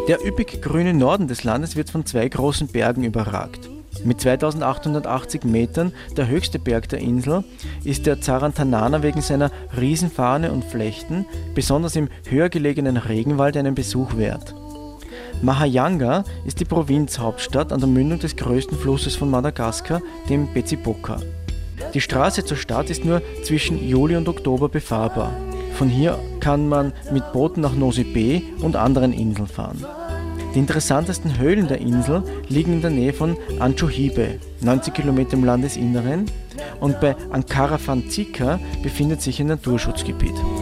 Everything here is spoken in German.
Der üppig grüne Norden des Landes wird von zwei großen Bergen überragt. Mit 2880 Metern, der höchste Berg der Insel, ist der Zarantanana wegen seiner Riesenfarne und Flechten, besonders im höher gelegenen Regenwald, einen Besuch wert. Mahajanga ist die Provinzhauptstadt an der Mündung des größten Flusses von Madagaskar, dem Betsiboka. Die Straße zur Stadt ist nur zwischen Juli und Oktober befahrbar. Von hier kann man mit Booten nach Nosy Be und anderen Inseln fahren. Die interessantesten Höhlen der Insel liegen in der Nähe von Antjohibe, 90 Kilometer im Landesinneren, und bei Ankarafantsika befindet sich ein Naturschutzgebiet.